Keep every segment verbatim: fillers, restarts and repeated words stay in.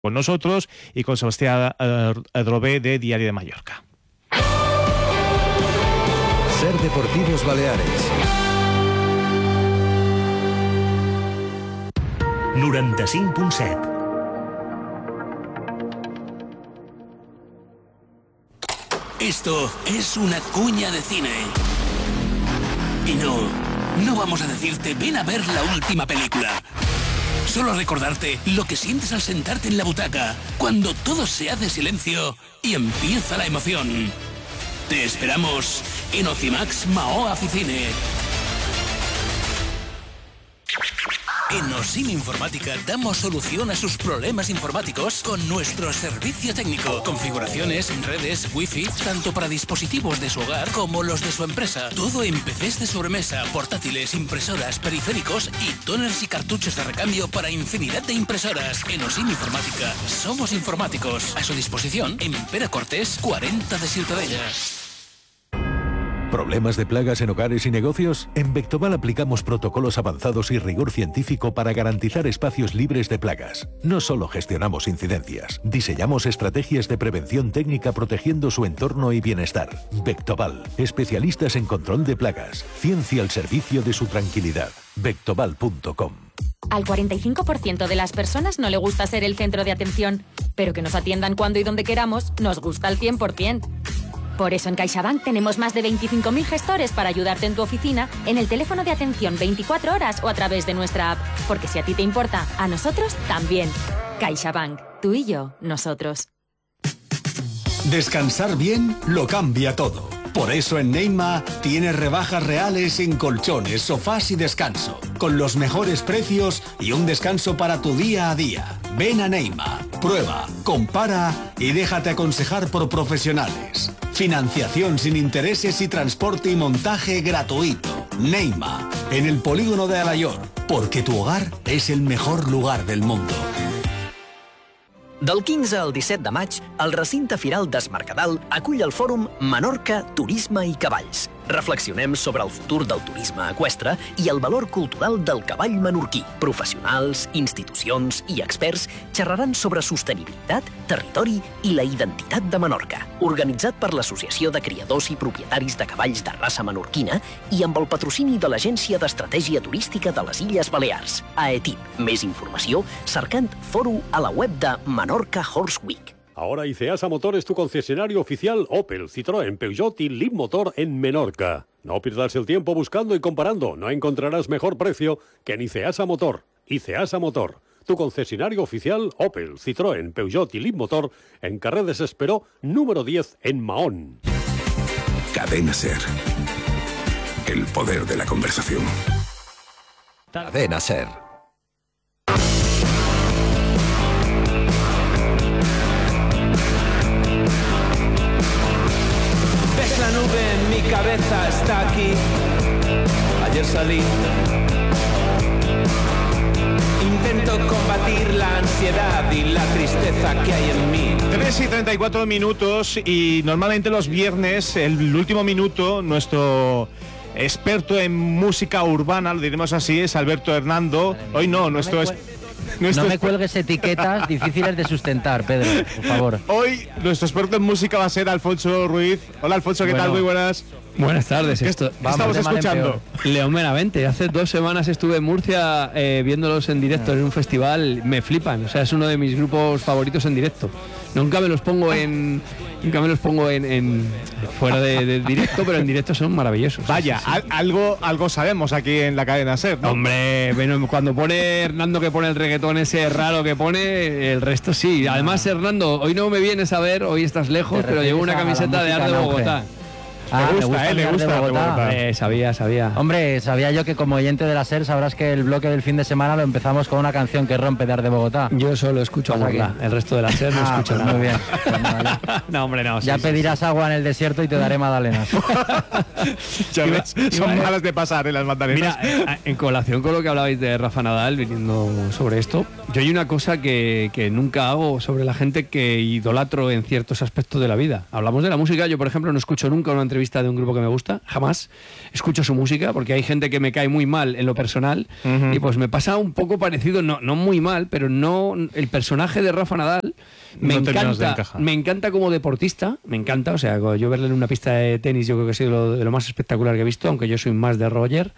con nosotros y con Sebastián Adrobé de Diario de Mallorca. Ser Deportivos Baleares. noranta-cinc punt set. Esto es una cuña de cine. Y no, no vamos a decirte ven a ver la última película. Solo recordarte lo que sientes al sentarte en la butaca, cuando todo se hace silencio y empieza la emoción. Te esperamos en Ocimax Mao Aficine. En Osim Informática damos solución a sus problemas informáticos con nuestro servicio técnico. Configuraciones, redes, wifi, tanto para dispositivos de su hogar como los de su empresa. Todo en P Cs de sobremesa, portátiles, impresoras, periféricos y toners y cartuchos de recambio para infinidad de impresoras. En Osim Informática somos informáticos. A su disposición en Pere Cortés cuarenta de Ciutadella. ¿Problemas de plagas en hogares y negocios? En Vectobal aplicamos protocolos avanzados y rigor científico para garantizar espacios libres de plagas. No solo gestionamos incidencias, diseñamos estrategias de prevención técnica protegiendo su entorno y bienestar. Vectobal, especialistas en control de plagas. Ciencia al servicio de su tranquilidad. Vectobal punto com. Al cuarenta y cinco por ciento de las personas no le gusta ser el centro de atención, pero que nos atiendan cuando y donde queramos nos gusta al cien por ciento. Por eso en CaixaBank tenemos más de veinticinco mil gestores para ayudarte en tu oficina, en el teléfono de atención veinticuatro horas o a través de nuestra app. Porque si a ti te importa, a nosotros también. CaixaBank. Tú y yo, nosotros. Descansar bien lo cambia todo. Por eso en Neima tienes rebajas reales en colchones, sofás y descanso, con los mejores precios y un descanso para tu día a día. Ven a Neima, prueba, compara y déjate aconsejar por profesionales. Financiación sin intereses y transporte y montaje gratuito. Neima, en el polígono de Alayor, porque tu hogar es el mejor lugar del mundo. Del quinze al disset de maig, el recinte firal d'Es Mercadal acull el fòrum Menorca, Turisme i Cavalls. Reflexionem sobre el futur del turisme eqüestre i el valor cultural del cavall menorquí. Professionals, institucions i experts xerraran sobre sostenibilitat, territori i la identitat de Menorca. Organitzat per l'Associació de Criadors i Propietaris de Cavalls de Raça Menorquina i amb el patrocini de l'Agència d'Estratègia Turística de les Illes Balears, AETIP. Més informació cercant fòrum a la web de Menorca Horse Week. Ahora Iceasa Motor es tu concesionario oficial Opel, Citroën, Peugeot y Leapmotor en Menorca. No pierdas el tiempo buscando y comparando. No encontrarás mejor precio que en Iceasa Motor. Iceasa Motor, tu concesionario oficial Opel, Citroën, Peugeot y Leapmotor en Carrer Desesperó, número diez en Mahón. Cadena Ser. El poder de la conversación. Cadena Ser. La nube en mi cabeza está aquí. Ayer salí. Intento combatir la ansiedad y la tristeza que hay en mí. tres y treinta y cuatro minutos y normalmente los viernes, el último minuto, nuestro experto en música urbana, lo diremos así, es Alberto Hernando. Hoy no, nuestro... Es... Nuestro... No me cuelgues etiquetas difíciles de sustentar, Pedro, por favor. Hoy nuestro experto en música va a ser Alfonso Ruiz. Hola Alfonso, ¿qué bueno, tal? Muy buenas. Buenas tardes. Esto, ¿Qué estamos escuchando? León Benavente. Hace dos semanas estuve en Murcia eh, viéndolos en directo en un festival. Me flipan, o sea, es uno de mis grupos favoritos en directo. Nunca me los pongo en... Nunca me los pongo en, en fuera de, de directo, pero en directo son maravillosos. Vaya, sí, sí, sí. algo algo sabemos aquí en la cadena Ser, ¿no? Hombre, bueno, cuando pone Hernando que pone el reggaetón ese raro que pone, el resto sí. Además, Hernando, hoy no me vienes a ver, hoy estás lejos, pero llevo una camiseta de Arte de Bogotá. Ah, me gusta, eh, le gusta de Bogotá. Eh, sabía, sabía. Hombre, sabía yo que como oyente de la SER sabrás que el bloque del fin de semana lo empezamos con una canción que rompe de Arte de Bogotá. Yo solo escucho a Morla, el resto de la SER no ah, escucho pues nada. Muy bien. Pues nada, ya. No, hombre, no. Ya sí, pedirás sí, agua en el desierto y te daré magdalenas. Ya ves, son iba, malas de pasar, ¿eh? Las magdalenas. Mira, eh, en colación con lo que hablabais de Rafa Nadal, viniendo sobre esto, yo hay una cosa que, que nunca hago sobre la gente que idolatro en ciertos aspectos de la vida. Hablamos de la música, yo por ejemplo no escucho nunca una entrevista entrevista de un grupo que me gusta, jamás. Escucho su música, porque hay gente que me cae muy mal en lo personal, uh-huh. y pues me pasa un poco parecido, no, no muy mal, pero no el personaje de Rafa Nadal me no encanta, de me encanta como deportista, me encanta, o sea, yo verle en una pista de tenis yo creo que ha sido lo, de lo más espectacular que he visto, aunque yo soy más de Roger.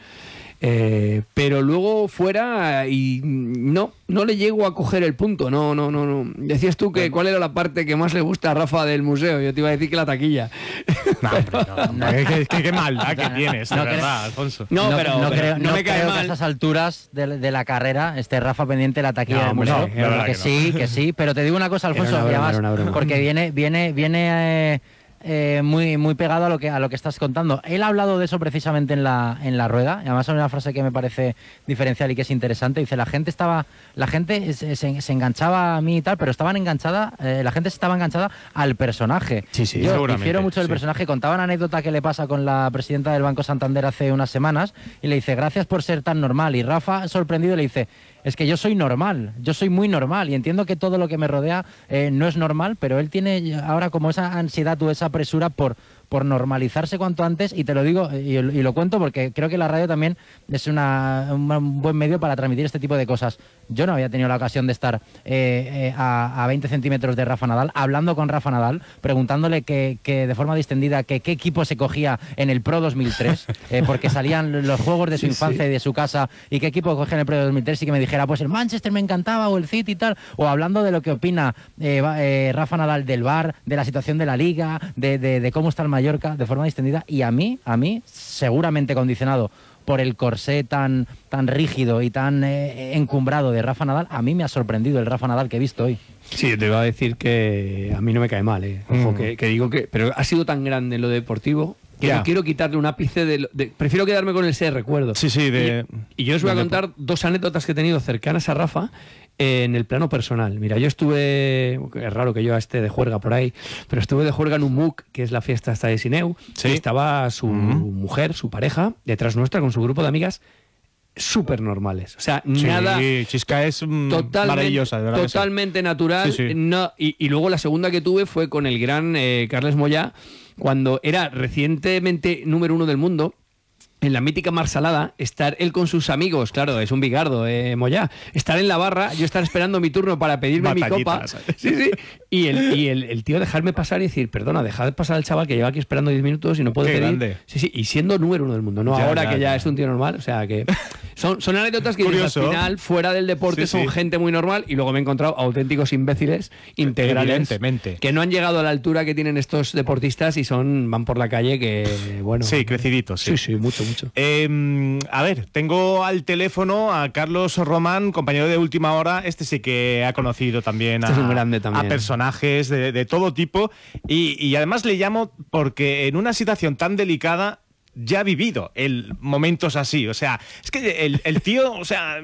Eh, pero luego fuera y no, no le llego a coger el punto, no, no, no, no. Decías tú que cuál era la parte que más le gusta a Rafa del museo, yo te iba a decir que la taquilla. No, hombre, no, no. Qué, qué, qué maldad que tienes, de no, verdad, creo, Alfonso. No, no pero, no, pero creo, no, no me cae creo mal. que a esas alturas de, de la carrera esté Rafa pendiente de la taquilla no, del museo. No, que, que sí, que sí, pero te digo una cosa, Alfonso, una broma, además, una porque viene, viene, viene. Eh, Eh, muy muy pegado a lo que a lo que estás contando. Él ha hablado de eso precisamente en la en la rueda, y además hay una frase que me parece diferencial y que es interesante. Dice, la gente estaba la gente se, se, se enganchaba a mí y tal, pero estaban enganchada, eh, la gente estaba enganchada al personaje. Sí, sí, yo difiero mucho del sí. personaje. Contaba una anécdota que le pasa con la presidenta del Banco Santander hace unas semanas y le dice, gracias por ser tan normal, y Rafa, sorprendido, le dice, es que yo soy normal, yo soy muy normal y entiendo que todo lo que me rodea eh, no es normal, pero él tiene ahora como esa ansiedad o esa presura por, por normalizarse cuanto antes, y te lo digo y, y lo cuento porque creo que la radio también es una, un buen medio para transmitir este tipo de cosas. Yo no había tenido la ocasión de estar eh, eh, a, a veinte centímetros de Rafa Nadal, hablando con Rafa Nadal, preguntándole que, que de forma distendida que qué equipo se cogía en el Pro dos mil tres, eh, porque salían los juegos de su sí, infancia sí. y de su casa, y qué equipo cogía en el Pro dos mil tres, y que me dijera, pues el Manchester me encantaba, o el City y tal, o hablando de lo que opina eh, eh, Rafa Nadal del V A R, de la situación de la Liga, de, de, de cómo está el Mallorca, de forma distendida, y a mí, a mí, seguramente condicionado por el corsé tan, tan rígido y tan eh, encumbrado de Rafa Nadal, a mí me ha sorprendido el Rafa Nadal que he visto hoy. Sí, te iba a decir que a mí no me cae mal, eh. Ojo, mm. que, que digo que, pero ha sido tan grande en lo deportivo que yeah. no quiero quitarle un ápice de, de... Prefiero quedarme con ese recuerdo. Sí, sí, de... Y, y yo os voy a contar dos anécdotas que he tenido cercanas a Rafa en el plano personal. Mira, yo estuve... Es raro que yo esté de juerga por ahí, pero estuve de juerga en un M U C, que es la fiesta esta de Sineu. ¿Sí? Y estaba su mm. mujer, su pareja, detrás nuestra con su grupo de amigas, súper normales. O sea, sí, nada... Chisca es totalmente, maravillosa, de verdad. Totalmente sí. natural. Sí, sí. No, y, y luego la segunda que tuve fue con el gran eh, Carles Moyà, cuando era recientemente número uno del mundo, en la mítica Marsalada, estar él con sus amigos, claro, es un bigardo, eh, Moyà, estar en la barra, yo estar esperando mi turno para pedirme mi copa, sí, sí, y, el, y el, el tío dejarme pasar y decir, perdona, dejad pasar al chaval que lleva aquí esperando diez minutos y no puede Qué pedir. Grande. Sí, sí, y siendo número uno del mundo, no ya, ahora ya, que ya, ya es un tío normal, o sea que son, son anécdotas que dices, al final, fuera del deporte, sí, son sí. gente muy normal, y luego me he encontrado auténticos imbéciles integrales que no han llegado a la altura que tienen estos deportistas y son van por la calle que, bueno... Sí, creciditos. Sí, sí, sí mucho, mucho. Eh, A ver, tengo al teléfono a Carlos Román, compañero de Última Hora. Este sí que ha conocido también, este a, es un grande también. a personajes de, de todo tipo. Y, y además le llamo porque en una situación tan delicada ya ha vivido el momentos así. O sea, es que el, el tío, o sea...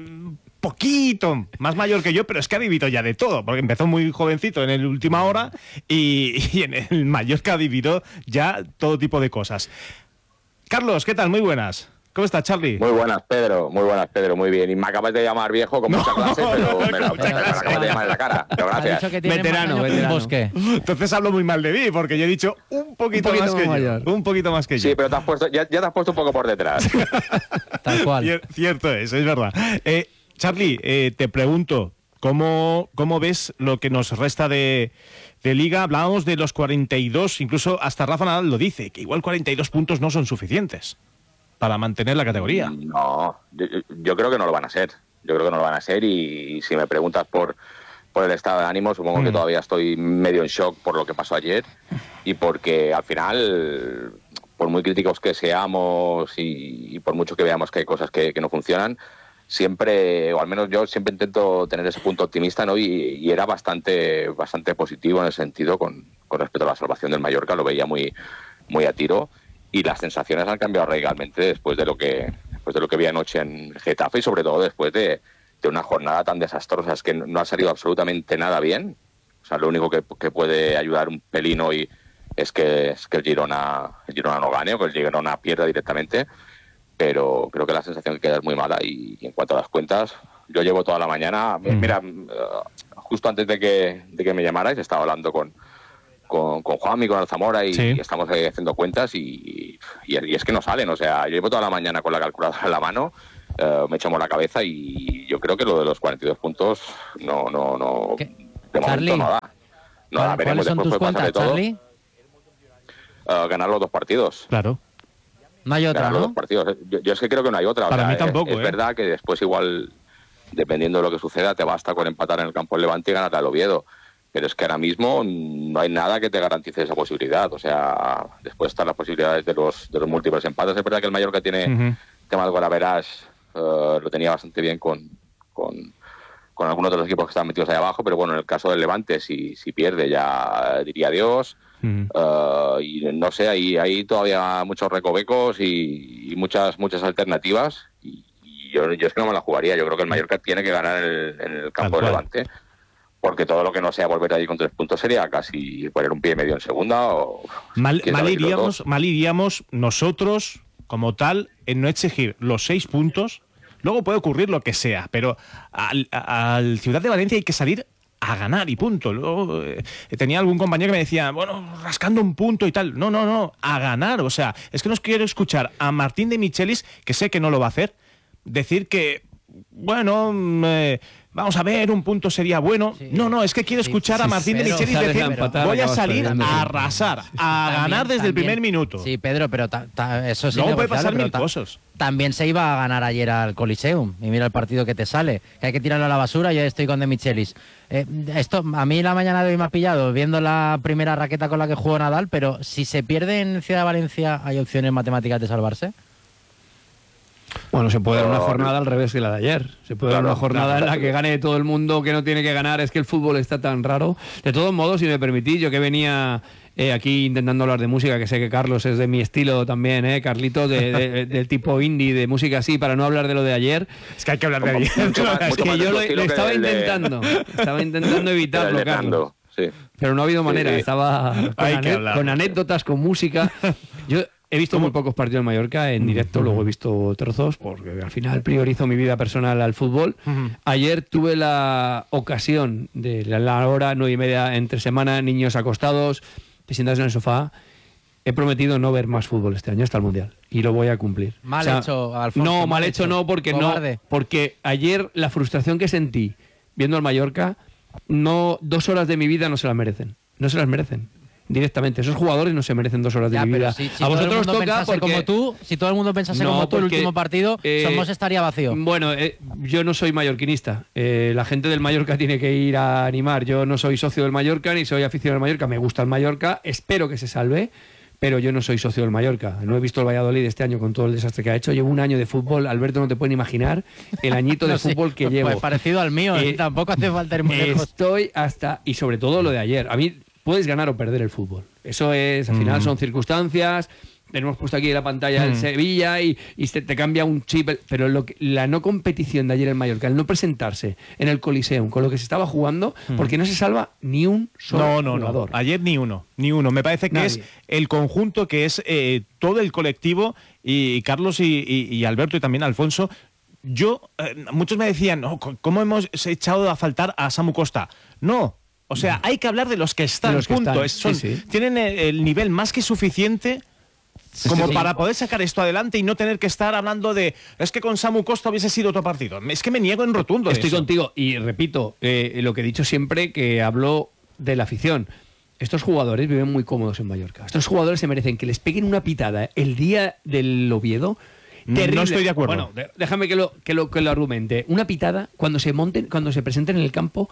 poquito más mayor que yo, pero es que ha vivido ya de todo, porque empezó muy jovencito en el Última Hora y, y en el Mallorca ha vivido ya todo tipo de cosas. Carlos, ¿qué tal? Muy buenas. ¿Cómo estás, Charlie? Muy buenas, Pedro. Muy buenas, Pedro. Muy bien. Y me acabas de llamar viejo con no, mucha clase, pero me, la, me, me acabas de llamar en la cara. Pero gracias. Veterano, veterano. Bosque. Entonces hablo muy mal de mí, porque yo he dicho un poquito, un poquito más que mayor. yo. Un poquito más que yo. Sí, pero te has puesto, ya, ya te has puesto un poco por detrás. Tal cual. Cierto es, es verdad. Eh, Charlie, eh, te pregunto, ¿cómo, ¿cómo ves lo que nos resta de... de Liga? Hablábamos de los cuarenta y dos, incluso hasta Rafa Nadal lo dice, que igual cuarenta y dos puntos no son suficientes para mantener la categoría. No, yo, yo creo que no lo van a ser. Yo creo que no lo van a ser y, y si me preguntas por, por el estado de ánimo, supongo mm. que todavía estoy medio en shock por lo que pasó ayer y porque al final, por muy críticos que seamos y, y por mucho que veamos que hay cosas que, que no funcionan, siempre, o al menos yo siempre intento tener ese punto optimista, ¿no? Y, y era bastante bastante positivo en el sentido con, con respecto a la salvación del Mallorca, lo veía muy, muy a tiro. Y las sensaciones han cambiado radicalmente después de lo que después de lo que vi anoche en Getafe y sobre todo después de, de una jornada tan desastrosa. Es que no ha salido absolutamente nada bien. O sea, lo único que, que puede ayudar un pelín hoy es que, es que el Girona, el Girona no gane o que el Girona pierda directamente. Pero creo que la sensación que queda es muy mala y, y en cuanto a las cuentas, yo llevo toda la mañana... Mm. Mira, uh, justo antes de que, de que me llamarais, estaba hablando con... con, con Juanmi, con Alzamora y, Sí. y estamos eh, haciendo cuentas y, y, y es que no salen. O sea, yo llevo toda la mañana con la calculadora en la mano, eh, me echamos la cabeza y yo creo que lo de los cuarenta y dos puntos no, no, no, ¿Qué? de Charlie, momento no da. No da, veremos, ¿cuáles son después tus puede pasar de cuentas, todo. Charlie? Eh, ganar los dos partidos. Claro. No hay otra, Ganar los ¿no? dos partidos. Yo, yo es que creo que no hay otra. O Para sea, mí es- tampoco, Es, ¿eh? verdad que después igual, dependiendo de lo que suceda, te basta con empatar en el campo del Levante y ganar al Oviedo. Pero es que ahora mismo no hay nada que te garantice esa posibilidad. O sea, después están las posibilidades de los, de los múltiples empates. Es verdad que el Mallorca tiene Ujú. tema del golaveraje, eh, lo tenía bastante bien con, con, con algunos de los equipos que están metidos ahí abajo, pero bueno, en el caso del Levante, si, si pierde ya diría adiós. Ujú. Eh, y no sé, hay, hay todavía muchos recovecos y, y muchas muchas alternativas. Y, y yo, yo es que no me la jugaría. Yo creo que el Mallorca tiene que ganar en el, en el campo Tal del cual. Levante. Porque todo lo que no sea volver allí con tres puntos sería casi poner un pie y medio en segunda o... Mal, quién mal sabe si los iríamos, dos. mal iríamos nosotros, como tal, en no exigir los seis puntos. Luego puede ocurrir lo que sea, pero al, al Ciudad de Valencia hay que salir a ganar y punto. Luego, eh, tenía algún compañero que me decía, bueno, rascando un punto y tal. No, no, no, a ganar. O sea, es que no quiero escuchar a Martín de Michelis, que sé que no lo va a hacer, decir que, bueno, mm, eh, vamos a ver, un punto sería bueno. Sí. No, no, es que quiero Sí, escuchar sí, a Martín de pero- Michelis sales a decir, empatar, voy a acabas salir perdiendo. a arrasar, a También- ganar desde el también- primer minuto. Sí, Pedro, pero ta- ta- eso es Luego puede innegociable, pasar pero mil ta- cosas. También se iba a ganar ayer al Coliseum. Y mira el partido que te sale. Que hay que tirarlo a la basura. Yo estoy con De Michelis. Eh, esto, a mí la mañana de hoy me ha pillado viendo la primera raqueta con la que jugó Nadal. Pero si se pierde en Ciudad de Valencia, ¿hay opciones matemáticas de salvarse? Bueno, se puede dar una No, jornada al revés que la de ayer. Se puede dar Claro, una jornada claro. en la que gane todo el mundo, que no tiene que ganar. Es que el fútbol está tan raro. De todos modos, si me permitís, yo que venía eh, aquí intentando hablar de música, que sé que Carlos es de mi estilo también, ¿eh? Carlitos, de, de- del tipo indie, de música así, para no hablar de lo de ayer. Es que hay que hablar de ayer. Mucho más- Es mucho que más de yo tu lo, estilo lo que estaba del de- intentando. Estaba intentando del evitarlo, de Carlos. Nando, sí. Pero no ha habido manera, Sí. estaba con, Hay que ane- hablar. con anécdotas, con música. Yo he visto muy pocos partidos en Mallorca en directo, luego he visto trozos, porque al final priorizo mi vida personal al fútbol. Ayer tuve la ocasión de la, la hora nueve y media entre semana, niños acostados, te sientas en el sofá. He prometido no ver más fútbol este año hasta el Mundial y lo voy a cumplir. Mal hecho, Alfonso, No, mal mal hecho hecho. no, porque Cobarde. no, porque ayer la frustración que sentí viendo al Mallorca, no, dos horas de mi vida no se las merecen. No se las merecen. Directamente. Esos jugadores no se merecen dos horas de Ya, mi pero vida. si, si a todo el vosotros mundo toca pensase porque... como tú, si todo el mundo pensase No, como tú, el porque, último partido, eh, Somos estaría vacío. Bueno, eh, yo no soy mallorquinista. Eh, la gente del Mallorca tiene que ir a animar. Yo no soy socio del Mallorca ni soy aficionado al Mallorca. Me gusta el Mallorca. Espero que se salve. Pero yo no soy socio del Mallorca. No he visto el Valladolid este año con todo el desastre que ha hecho. Llevo un año de fútbol. Alberto, no te pueden imaginar el añito de No, sí, fútbol que pues llevo. parecido al mío, Eh, tampoco hace falta ir muy lejos. Estoy hasta... Y sobre todo lo de ayer. A mí puedes ganar o perder el fútbol. Eso es, al final Mm. son circunstancias. Tenemos puesto aquí en la pantalla el Mm. Sevilla y, y te, te cambia un chip. Pero lo que, la no competición de ayer en Mallorca, el no presentarse en el Coliseum con lo que se estaba jugando, Mm. porque no se salva ni un solo No, no, no. jugador. Ayer ni uno, ni uno. Me parece que Nadie. es el conjunto, que es eh, todo el colectivo, y Carlos y, y- y Alberto y también Alfonso. Yo, eh, muchos me decían, no, ¿cómo hemos echado a faltar a Samu Costa? No. O sea, hay que hablar de los que están, De los que punto. están, Es- son- sí, sí. Tienen el, el nivel más que suficiente como sí. para poder sacar esto adelante y no tener que estar hablando de, es que con Samu Costa hubiese sido otro partido. Es que me niego en rotundo. Estoy eso. contigo y repito eh, lo que he dicho siempre, que hablo de la afición. Estos jugadores viven muy cómodos en Mallorca. Estos jugadores se merecen que les peguen una pitada el día del Oviedo. No Terrible. estoy de acuerdo. Bueno, de- déjame que lo, que lo que lo argumente. Una pitada cuando se monten, cuando se presenten en el campo,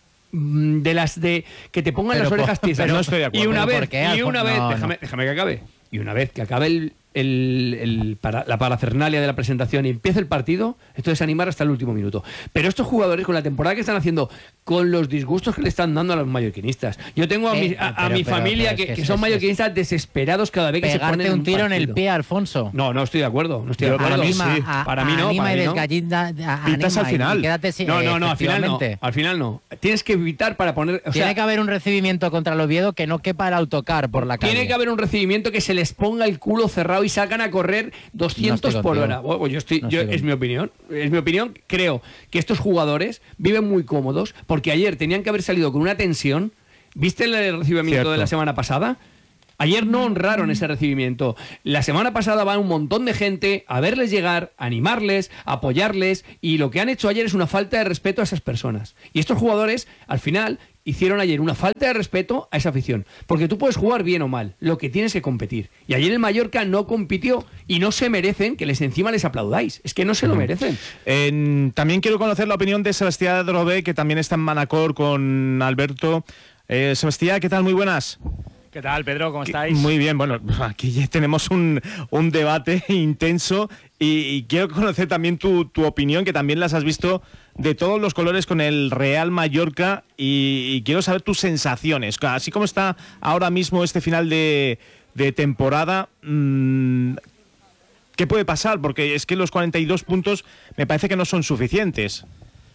mm, de las de que te pongan Pero las por- orejas tiesas. pero no estoy de acuerdo. Y una ¿Pero vez, por qué, y Alfonso? una vez, No, no. déjame, déjame que acabe. Y una vez que acabe el, el- el para- la parafernalia de la presentación y empiece el partido, esto es animar hasta el último minuto. Pero estos jugadores, con la temporada que están haciendo, con los disgustos que le están dando a los mallorquinistas. Yo tengo a Eh, mi, a, a pero- mi pero- familia pero es que, que que es- son es- mallorquinistas desesperados cada vez que se ponen Pegarte un tiro en el partido. pie, Alfonso. No, no estoy de acuerdo. No estoy de Yo acuerdo. para mí Anima, sí. a- Para mí no, anima para y mí no. desgallina, a- Pitas anima al final. y quédate sin- No, no, no, al final no. efectivamente. Al final no. Tienes que evitar para poner. O Tiene sea, que haber un recibimiento contra el Oviedo que no quepa el autocar por la calle. Tiene que haber un recibimiento que se les ponga el culo cerrado y sacan a correr doscientos No estoy por contigo. hora. Bueno, yo estoy, No yo- estoy es mi opinión. Es mi opinión. Creo que estos jugadores viven muy cómodos porque ayer tenían que haber salido con una tensión ¿Viste el recibimiento Cierto. de la semana pasada? Ayer no honraron ese recibimiento. La semana pasada va un montón de gente a verles llegar, a animarles, a apoyarles, y lo que han hecho ayer es una falta de respeto a esas personas. Y estos jugadores, al final, hicieron ayer una falta de respeto a esa afición. Porque tú puedes jugar bien o mal, lo que tienes que competir. Y ayer el Mallorca no compitió y no se merecen que les encima les aplaudáis. Es que no se lo merecen. En- también quiero conocer la opinión de Sebastián Drobé, que también está en Manacor con Alberto. Eh, Sebastián, ¿qué tal? Muy buenas. ¿Qué tal, Pedro? ¿Cómo estáis? Muy bien, bueno, aquí ya tenemos un, un debate intenso y, y quiero conocer también tu, tu opinión, que también las has visto de todos los colores con el Real Mallorca, y, y quiero saber tus sensaciones. Así como está ahora mismo este final de, de temporada, mmm, ¿qué puede pasar? Porque es que los cuarenta y dos puntos me parece que no son suficientes.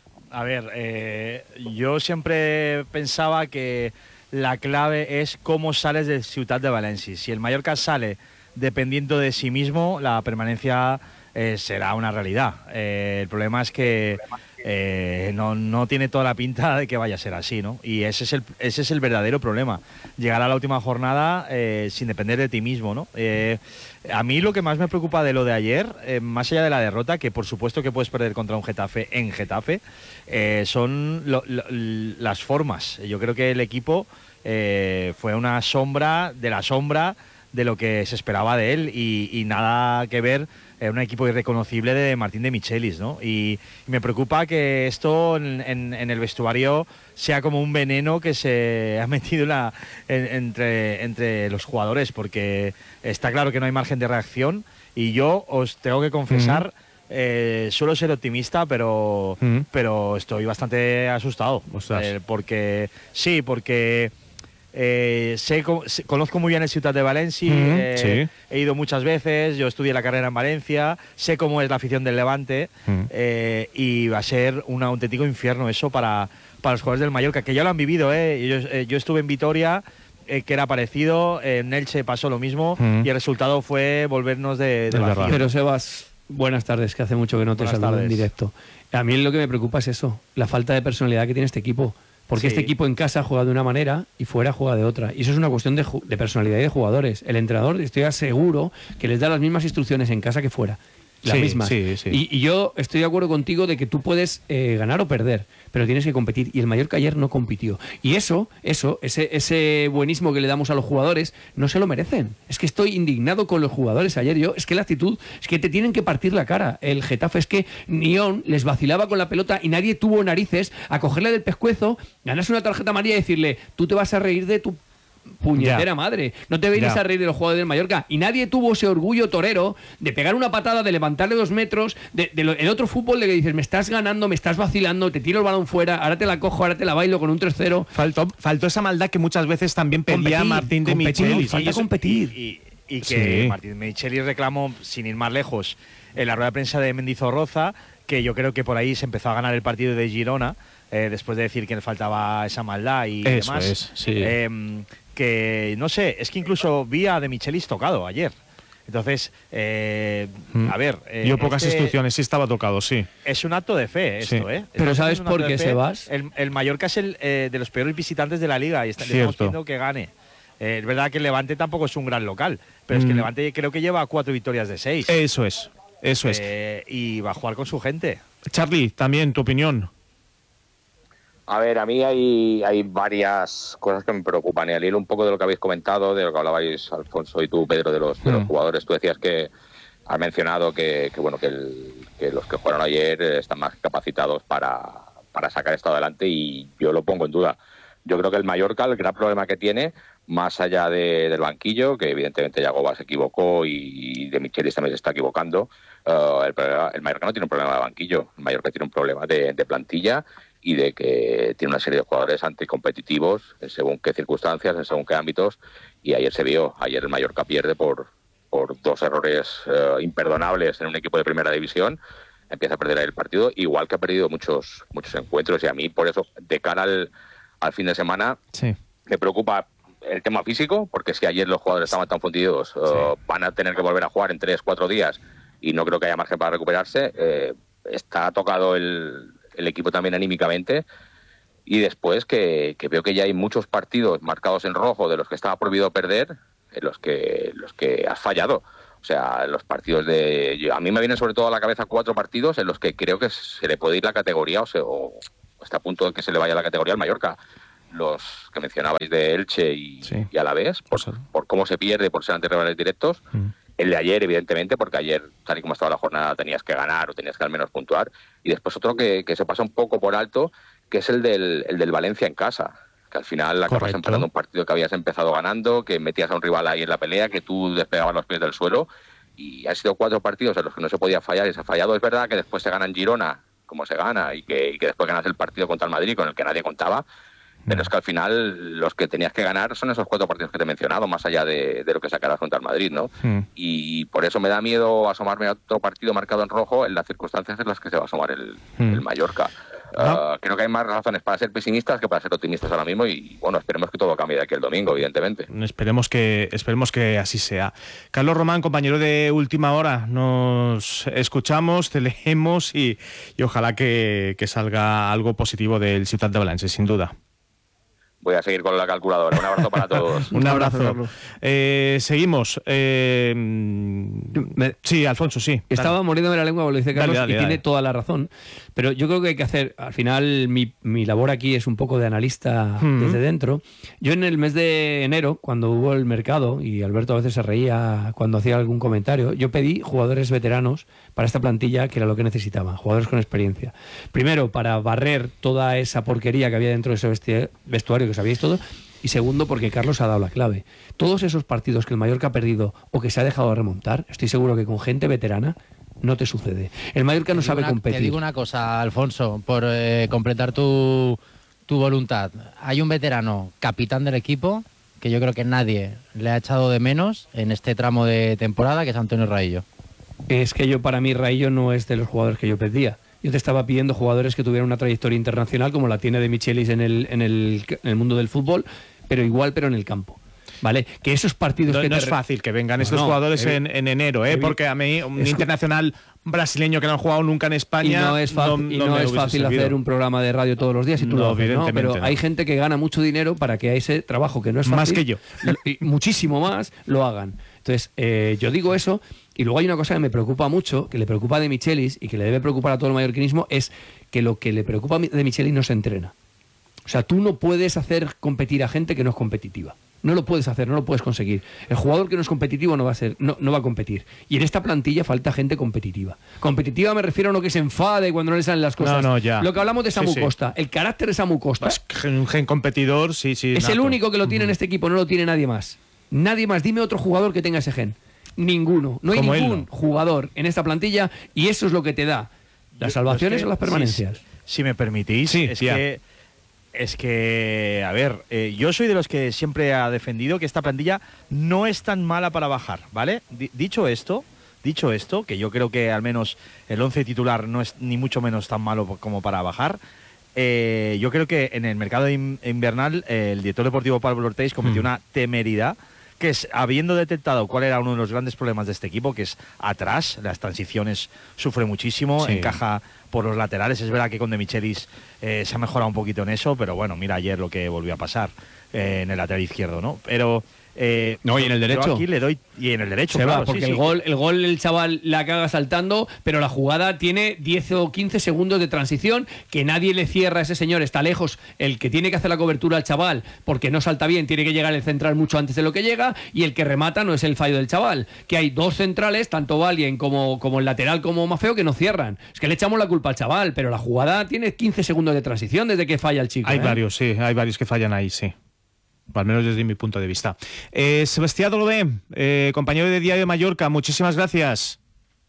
A ver, eh, yo siempre pensaba que la clave es cómo sales de Ciutat de Valencia. Si el Mallorca sale dependiendo de sí mismo, la permanencia eh, será una realidad. Eh, el problema es que eh, no, no tiene toda la pinta de que vaya a ser así, ¿no? Y ese es el, ese es el verdadero problema. Llegar a la última jornada eh, sin depender de ti mismo, ¿no? Eh, a mí lo que más me preocupa de lo de ayer, eh, más allá de la derrota, que por supuesto que puedes perder contra un Getafe en Getafe, eh, son lo, lo, las formas. Yo creo que el equipo eh, fue una sombra de la sombra de lo que se esperaba de él, y, y nada que ver, eh, un equipo irreconocible de Martín de Michelis, ¿no? Y, y me preocupa que esto en, en, en el vestuario sea como un veneno que se ha metido la, en, entre, entre los jugadores, porque está claro que no hay margen de reacción, y yo os tengo que confesar, uh-huh. eh, suelo ser optimista, pero, uh-huh. pero estoy bastante asustado, eh, porque sí, porque Eh, sé, conozco muy bien el Ciutat de Valencia, mm, eh, sí. he ido muchas veces, yo estudié la carrera en Valencia, sé cómo es la afición del Levante, mm. eh, y va a ser un auténtico infierno eso para, para los jugadores del Mallorca, que ya lo han vivido. eh. Yo, eh, yo estuve en Vitoria, eh, que era parecido, en Elche pasó lo mismo, mm. y el resultado fue volvernos de, de vacío. Pero Sebas, buenas tardes, que hace mucho que no te saludo en directo. A mí lo que me preocupa es eso, la falta de personalidad que tiene este equipo. Porque sí. Este equipo en casa juega de una manera y fuera juega de otra. Y eso es una cuestión de, de personalidad y de jugadores. El entrenador, estoy seguro que les da las mismas instrucciones en casa que fuera. Las sí, mismas. Sí, sí. Y, y yo estoy de acuerdo contigo de que tú puedes eh, ganar o perder, pero tienes que competir. Y el Mallorca ayer no compitió. Y eso, eso, ese, ese buenismo que le damos a los jugadores, no se lo merecen. Es que estoy indignado con los jugadores ayer. Yo, es que la actitud, es que te tienen que partir la cara. El Getafe, es que Nión les vacilaba con la pelota y nadie tuvo narices a cogerle del pescuezo, ganarse una tarjeta amarilla y decirle, tú te vas a reír de tu puñetera ya. madre, no te vienes a reír de los jugadores del Mallorca. Y nadie tuvo ese orgullo torero de pegar una patada, de levantarle dos metros, de, de lo, el otro fútbol de que dices, me estás ganando, me estás vacilando, te tiro el balón fuera, ahora te la cojo, ahora te la bailo con un tres cero. Faltó, faltó esa maldad que muchas veces también pedía competir, Martín de Michelis. Falta competir. Y, y, y que sí. Martín de Michelis reclamó, sin ir más lejos, en la rueda de prensa de Mendizorroza, que yo creo que por ahí se empezó a ganar el partido de Girona, eh, después de decir que le faltaba esa maldad y Eso demás. Es, sí. eh, que, no sé, es que incluso vi a De Michelis tocado ayer. Entonces, eh, mm. a ver... Eh, Dio pocas este instrucciones, sí estaba tocado, sí. Es un acto de fe esto, sí. ¿eh? Pero esto ¿sabes por qué, Sebas? El, el Mallorca es el eh, de los peores visitantes de la Liga y está, le estamos pidiendo que gane. Eh, es verdad que el Levante tampoco es un gran local, pero mm. es que el Levante creo que lleva cuatro victorias de seis. Eso es, eso es. Eh, y va a jugar con su gente. Charlie, también tu opinión. A ver, a mí hay, hay varias cosas que me preocupan. Y al hilo un poco de lo que habéis comentado, de lo que hablabais Alfonso y tú, Pedro, de los, de los mm. jugadores. Tú decías que has mencionado que, que bueno que, el, que los que jugaron ayer están más capacitados para, para sacar esto adelante, y yo lo pongo en duda. Yo creo que el Mallorca, el gran problema que tiene, más allá de, del banquillo, que evidentemente Yagoba se equivocó y De Michelis también se está equivocando, uh, el, problema, el Mallorca no tiene un problema de banquillo, el Mallorca tiene un problema de, de plantilla y de que tiene una serie de jugadores anticompetitivos en según qué circunstancias, en según qué ámbitos, y ayer se vio, ayer el Mallorca pierde por, por dos errores uh, imperdonables en un equipo de primera división, empieza a perder el partido, igual que ha perdido muchos, muchos encuentros, y a mí por eso, de cara al al fin de semana, sí. me preocupa el tema físico, porque es que ayer los jugadores estaban tan fundidos, sí. uh, van a tener que volver a jugar en tres, cuatro días y no creo que haya margen para recuperarse. Eh, está tocado el, el equipo también anímicamente Y después que, que veo que ya hay muchos partidos marcados en rojo de los que estaba prohibido perder, en los que, los que has fallado. O sea, los partidos de... Yo, a mí me vienen sobre todo a la cabeza cuatro partidos en los que creo que se le puede ir la categoría o, se, o está a punto de que se le vaya la categoría al Mallorca. Los que mencionabais de Elche y, sí. y Alavés, por, por cómo se pierde, por ser ante rivales directos. Mm. El de ayer, evidentemente, porque ayer, tal y como estaba la jornada, tenías que ganar o tenías que al menos puntuar. Y después otro que, que se pasa un poco por alto, que es el del, el del Valencia en casa. Que al final acabas Correcto. empezando un partido que habías empezado ganando, que metías a un rival ahí en la pelea, que tú despegabas los pies del suelo, y han sido cuatro partidos en los que no se podía fallar y se ha fallado. Es verdad que después se gana en Girona, como se gana, y que, y que después ganas el partido contra el Madrid, con el que nadie contaba, pero es que al final los que tenías que ganar son esos cuatro partidos que te he mencionado, más allá de, de lo que sacarás contra el Madrid, ¿no? Mm. Y por eso me da miedo asomarme a otro partido marcado en rojo en las circunstancias en las que se va a asomar el, mm. el Mallorca. Uh, creo que hay más razones para ser pesimistas que para ser optimistas ahora mismo y bueno, esperemos que todo cambie de aquí el domingo, evidentemente. Esperemos que, esperemos que así sea. Carlos Román, compañero de Última Hora, nos escuchamos, te leemos y, y ojalá que, que salga algo positivo del Ciutat de València, sin duda. Voy a seguir con la calculadora. Un abrazo para todos. Un abrazo. Eh, seguimos. Eh, me, sí, Alfonso, sí. Estaba dale. muriéndome la lengua, como lo dice Carlos, dale, dale, y dale. tiene toda la razón. Pero yo creo que hay que hacer, al final, mi, mi labor aquí es un poco de analista mm-hmm. desde dentro. Yo en el mes de enero, cuando hubo el mercado, y Alberto a veces se reía cuando hacía algún comentario, yo pedí jugadores veteranos para esta plantilla, que era lo que necesitaba, jugadores con experiencia. Primero, para barrer toda esa porquería que había dentro de ese vestuario, que sabíais todo, y segundo porque Carlos ha dado la clave. Todos esos partidos que el Mallorca ha perdido o que se ha dejado de remontar, estoy seguro que con gente veterana no te sucede. El Mallorca no sabe una, competir. Te digo una cosa, Alfonso, por eh, completar tu, tu voluntad. Hay un veterano capitán del equipo que yo creo que nadie le ha echado de menos en este tramo de temporada, que es Antonio Raillo. Es que yo, para mí, Raillo no es de los jugadores que yo pedía. Yo te estaba pidiendo jugadores que tuvieran una trayectoria internacional como la tiene De Michelis en el, en el, en el mundo del fútbol, pero igual, pero en el campo. ¿Vale? Que esos partidos no, que no te... es fácil que vengan estos no, jugadores evi... en, en enero, ¿eh? Porque a mí un es... internacional brasileño que no ha jugado nunca en España y no es, fa... no, y no no me es fácil servido. hacer un programa de radio todos los días y tú no, lo haces, ¿no? Pero no. hay gente que gana mucho dinero para que a ese trabajo que no es fácil, más que yo, y muchísimo más, lo hagan. Entonces, eh, yo digo eso, y luego hay una cosa que me preocupa mucho, que le preocupa a De Michelis y que le debe preocupar a todo el mallorquinismo, es que lo que le preocupa a De Michelis no se entrena. O sea, tú no puedes hacer competir a gente que no es competitiva. No lo puedes hacer, no lo puedes conseguir. El jugador que no es competitivo no va a ser, no, no va a competir. Y en esta plantilla falta gente competitiva. Competitiva me refiero a uno que se enfade cuando no le salen las cosas. No, no, ya. Lo que hablamos de Samu sí, sí. Costa. El carácter de Samu Costa. Es un gen competidor, sí, sí. Es nato. el único que lo tiene en este equipo, no lo tiene nadie más. Nadie más. Dime otro jugador que tenga ese gen. Ninguno. No hay Como ningún él, no. jugador en esta plantilla y eso es lo que te da las salvaciones es que, o las permanencias. Si, si me permitís, sí, es tía. que es que, a ver, eh, yo soy de los que siempre ha defendido que esta plantilla no es tan mala para bajar, ¿vale? D- dicho esto, dicho esto, que yo creo que al menos el once titular no es ni mucho menos tan malo como para bajar. Eh, yo creo que en el mercado in- invernal eh, el director deportivo Pablo Ortiz cometió mm. una temeridad, que es, habiendo detectado cuál era uno de los grandes problemas de este equipo, que es atrás, las transiciones sufre muchísimo, sí. encaja por los laterales. Es verdad que con De Michelis eh, se ha mejorado un poquito en eso, pero bueno, mira ayer lo que volvió a pasar eh, en el lateral izquierdo, ¿no? Pero... Eh, no, y en el derecho. Aquí le doy, y en el derecho, se claro, va, porque sí, el, sí. Gol, el gol el chaval la caga saltando, pero la jugada tiene diez o quince segundos de transición que nadie le cierra a ese señor, está lejos. El que tiene que hacer la cobertura al chaval, porque no salta bien, tiene que llegar el central mucho antes de lo que llega, y el que remata no es el fallo del chaval, que hay dos centrales, tanto Valien como, como el lateral como Mafeo, que no cierran. Es que le echamos la culpa al chaval, pero la jugada tiene quince segundos de transición desde que falla el chico. Hay ¿eh? varios, sí, hay varios que fallan ahí, sí. Al menos desde mi punto de vista. Eh, Sebastián Dolobé, eh, compañero de Diario de Mallorca, muchísimas gracias.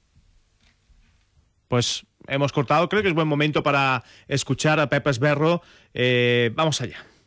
Pues hemos cortado, creo que es buen momento para escuchar a Pepe Esberro. Eh, vamos allá.